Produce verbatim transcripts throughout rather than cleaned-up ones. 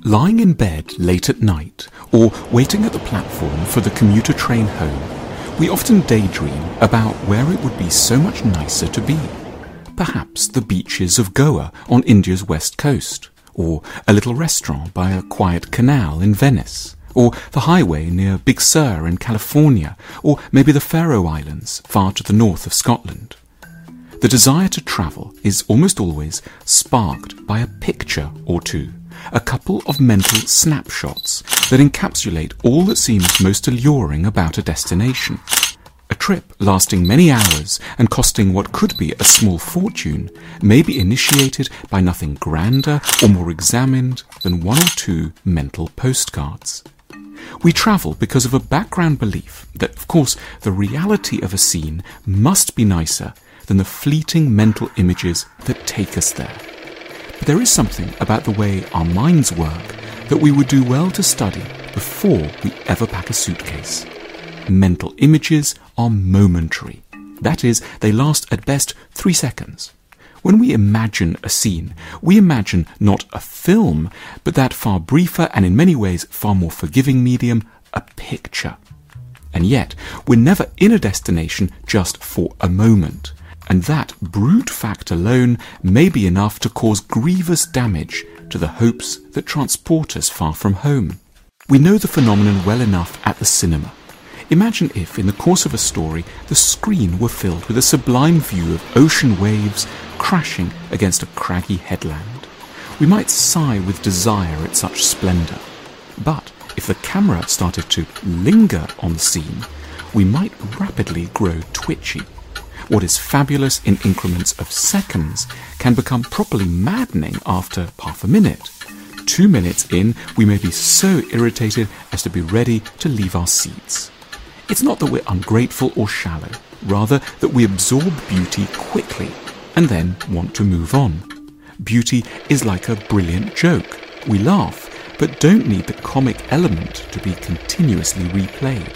Lying in bed late at night, or waiting at the platform for the commuter train home, we often daydream about where it would be so much nicer to be. Perhaps the beaches of Goa on India's west coast, or a little restaurant by a quiet canal in Venice, or the highway near Big Sur in California, or maybe the Faroe Islands far to the north of Scotland. The desire to travel is almost always sparked by a picture or two, a couple of mental snapshots that encapsulate all that seems most alluring about a destination. A trip lasting many hours and costing what could be a small fortune may be initiated by nothing grander or more examined than one or two mental postcards. We travel because of a background belief that, of course, the reality of a scene must be nicer than the fleeting mental images that take us there. But there is something about the way our minds work that we would do well to study before we ever pack a suitcase. Mental images are momentary. That is, they last at best three seconds. When we imagine a scene, we imagine not a film, but that far briefer and in many ways far more forgiving medium, a picture. And yet, we're never in a destination just for a moment. And that brute fact alone may be enough to cause grievous damage to the hopes that transport us far from home. We know the phenomenon well enough at the cinema. Imagine if, in the course of a story, the screen were filled with a sublime view of ocean waves crashing against a craggy headland. We might sigh with desire at such splendour. But if the camera started to linger on the scene, we might rapidly grow twitchy. What is fabulous in increments of seconds can become properly maddening after half a minute. Two minutes in, we may be so irritated as to be ready to leave our seats. It's not that we're ungrateful or shallow, rather that we absorb beauty quickly and then want to move on. Beauty is like a brilliant joke. We laugh, but don't need the comic element to be continuously replayed.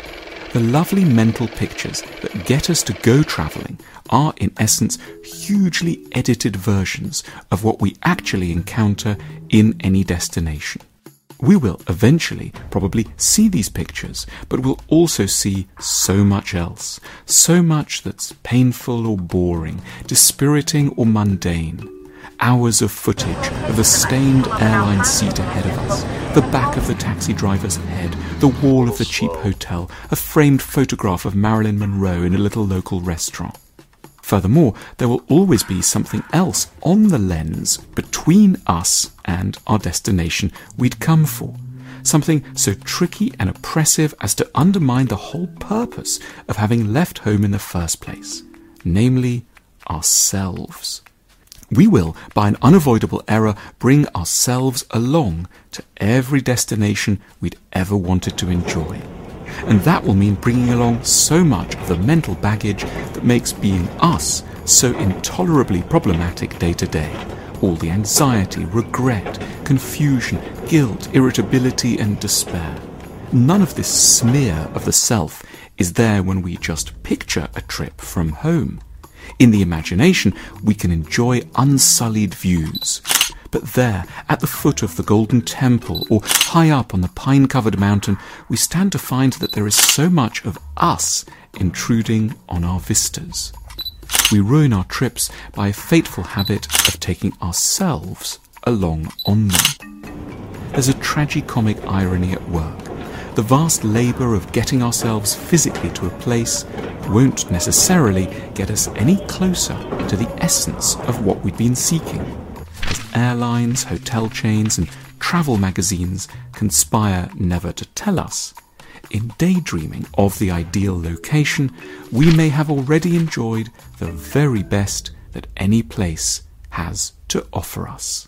The lovely mental pictures that get us to go travelling are, in essence, hugely edited versions of what we actually encounter in any destination. We will eventually probably see these pictures, but we'll also see so much else, so much that's painful or boring, dispiriting or mundane. Hours of footage of the stained airline seat ahead of us, the back of the taxi driver's head, the wall of the cheap hotel, a framed photograph of Marilyn Monroe in a little local restaurant. Furthermore, there will always be something else on the lens between us and our destination we'd come for. Something so tricky and oppressive as to undermine the whole purpose of having left home in the first place, namely ourselves. We will, by an unavoidable error, bring ourselves along to every destination we'd ever wanted to enjoy. And that will mean bringing along so much of the mental baggage that makes being us so intolerably problematic day to day. All the anxiety, regret, confusion, guilt, irritability and despair. None of this smear of the self is there when we just picture a trip from home. In the imagination, we can enjoy unsullied views. But there, at the foot of the Golden Temple, or high up on the pine-covered mountain, we stand to find that there is so much of us intruding on our vistas. We ruin our trips by a fateful habit of taking ourselves along on them. There's a tragicomic irony at work. The vast labour of getting ourselves physically to a place won't necessarily get us any closer to the essence of what we've been seeking. As airlines, hotel chains and travel magazines conspire never to tell us, in daydreaming of the ideal location, we may have already enjoyed the very best that any place has to offer us.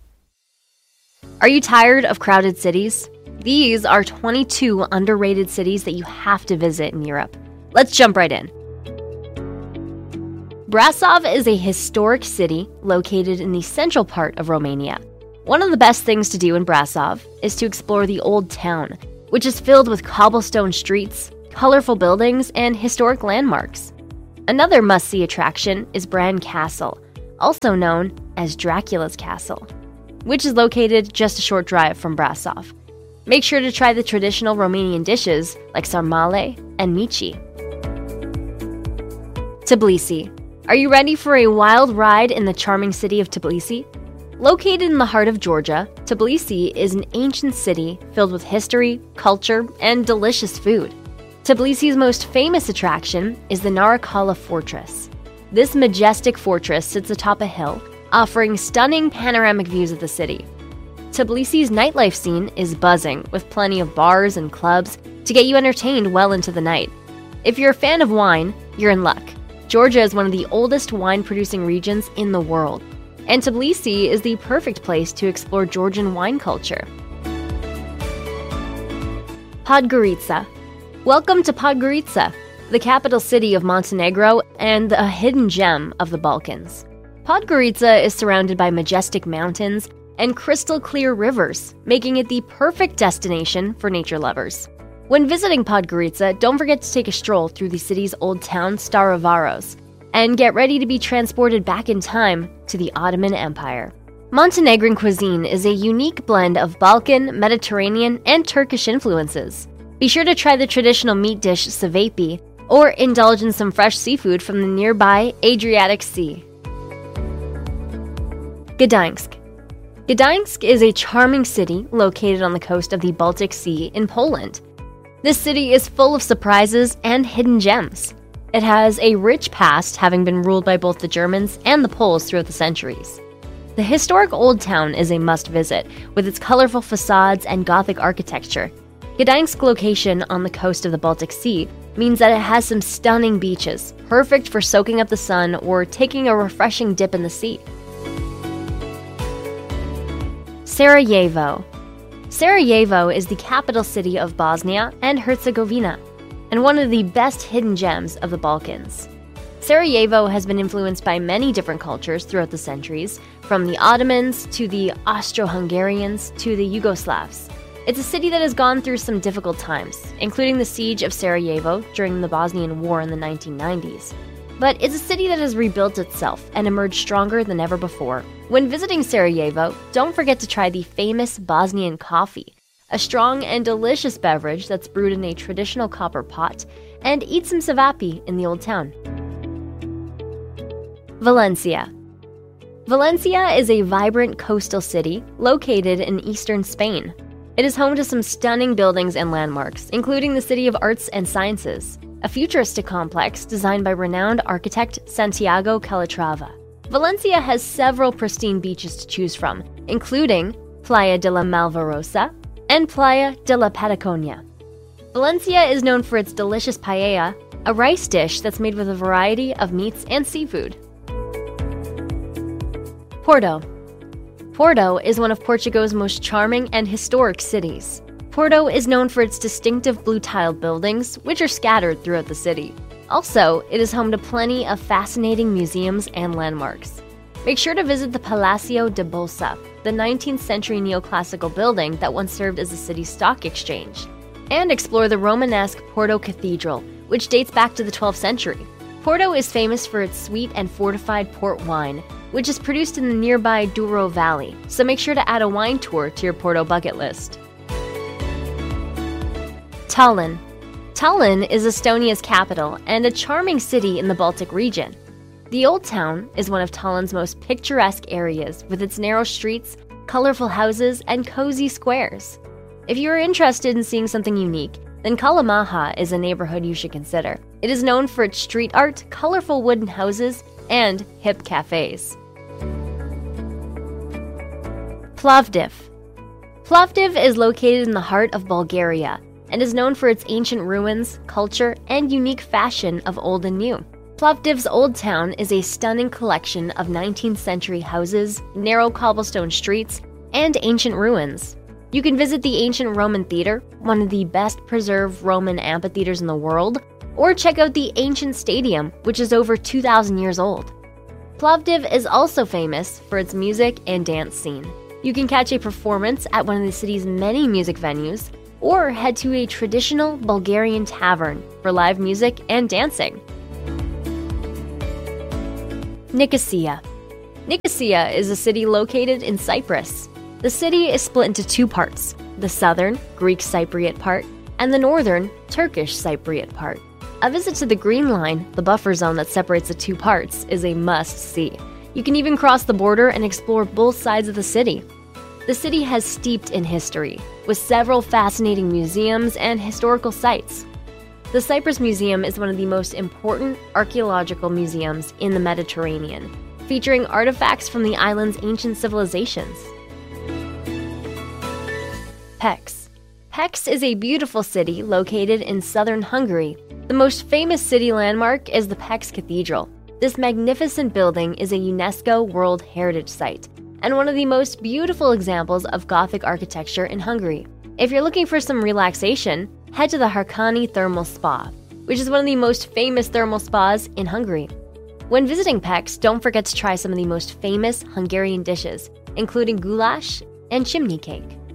Are you tired of crowded cities? These are twenty-two underrated cities that you have to visit in Europe. Let's jump right in. Brasov is a historic city located in the central part of Romania. One of the best things to do in Brasov is to explore the Old Town, which is filled with cobblestone streets, colorful buildings, and historic landmarks. Another must-see attraction is Bran Castle, also known as Dracula's Castle. which is located just a short drive from Brasov. Make sure to try the traditional Romanian dishes like sarmale and mici. Tbilisi. Are you ready for a wild ride in the charming city of Tbilisi? Located in the heart of Georgia, Tbilisi is an ancient city filled with history, culture, and delicious food. Tbilisi's most famous attraction is the Narikala Fortress. This majestic fortress sits atop a hill, offering stunning panoramic views of the city. Tbilisi's nightlife scene is buzzing, with plenty of bars and clubs to get you entertained well into the night. If you're a fan of wine, you're in luck. Georgia is one of the oldest wine-producing regions in the world, and Tbilisi is the perfect place to explore Georgian wine culture. Podgorica. Welcome to Podgorica, the capital city of Montenegro and a hidden gem of the Balkans. Podgorica is surrounded by majestic mountains and crystal-clear rivers, making it the perfect destination for nature lovers. When visiting Podgorica, don't forget to take a stroll through the city's old town, Stara Varos, and get ready to be transported back in time to the Ottoman Empire. Montenegrin cuisine is a unique blend of Balkan, Mediterranean, and Turkish influences. Be sure to try the traditional meat dish cevapi, or indulge in some fresh seafood from the nearby Adriatic Sea. Gdańsk. Gdańsk is a charming city located on the coast of the Baltic Sea in Poland. This city is full of surprises and hidden gems. It has a rich past, having been ruled by both the Germans and the Poles throughout the centuries. The historic Old Town is a must-visit, with its colorful facades and Gothic architecture. Gdańsk's location on the coast of the Baltic Sea means that it has some stunning beaches, perfect for soaking up the sun or taking a refreshing dip in the sea. Sarajevo. Sarajevo is the capital city of Bosnia and Herzegovina, and one of the best hidden gems of the Balkans. Sarajevo has been influenced by many different cultures throughout the centuries, from the Ottomans to the Austro-Hungarians to the Yugoslavs. It's a city that has gone through some difficult times, including the siege of Sarajevo during the Bosnian War in the nineteen nineties. But it's a city that has rebuilt itself and emerged stronger than ever before. When visiting Sarajevo, don't forget to try the famous Bosnian coffee, a strong and delicious beverage that's brewed in a traditional copper pot, and eat some cevapi in the Old Town. Valencia. Valencia is a vibrant coastal city located in eastern Spain. It is home to some stunning buildings and landmarks, including the City of Arts and Sciences, a futuristic complex designed by renowned architect Santiago Calatrava. Valencia has several pristine beaches to choose from, including Playa de la Malvarosa and Playa de la Patagonia. Valencia is known for its delicious paella, a rice dish that's made with a variety of meats and seafood. Porto. Porto is one of Portugal's most charming and historic cities. Porto is known for its distinctive blue-tiled buildings, which are scattered throughout the city. Also, it is home to plenty of fascinating museums and landmarks. Make sure to visit the Palacio de Bolsa, the nineteenth century neoclassical building that once served as the city's stock exchange, and explore the Romanesque Porto Cathedral, which dates back to the twelfth century. Porto is famous for its sweet and fortified port wine, which is produced in the nearby Douro Valley, so make sure to add a wine tour to your Porto bucket list. Tallinn. Tallinn is Estonia's capital and a charming city in the Baltic region. The Old Town is one of Tallinn's most picturesque areas, with its narrow streets, colorful houses, and cozy squares. If you are interested in seeing something unique, then Kalamaha is a neighborhood you should consider. It is known for its street art, colorful wooden houses, and hip cafes. Plovdiv. Plovdiv is located in the heart of Bulgaria and is known for its ancient ruins, culture, and unique fashion of old and new. Plovdiv's Old Town is a stunning collection of nineteenth century houses, narrow cobblestone streets, and ancient ruins. You can visit the ancient Roman Theater, one of the best preserved Roman amphitheaters in the world, or check out the ancient stadium, which is over two thousand years old. Plovdiv is also famous for its music and dance scene. You can catch a performance at one of the city's many music venues, or head to a traditional Bulgarian tavern for live music and dancing. Nicosia. Nicosia is a city located in Cyprus. The city is split into two parts, the southern, Greek Cypriot part, and the northern, Turkish Cypriot part. A visit to the Green Line, the buffer zone that separates the two parts, is a must-see. You can even cross the border and explore both sides of the city. The city has steeped in history, with several fascinating museums and historical sites. The Cyprus Museum is one of the most important archaeological museums in the Mediterranean, featuring artifacts from the island's ancient civilizations. Pécs. Pécs is a beautiful city located in southern Hungary. The most famous city landmark is the Pécs Cathedral. This magnificent building is a UNESCO World Heritage Site and one of the most beautiful examples of Gothic architecture in Hungary. If you're looking for some relaxation, head to the Harkany Thermal Spa, which is one of the most famous thermal spas in Hungary. When visiting Pécs, don't forget to try some of the most famous Hungarian dishes, including goulash and chimney cake.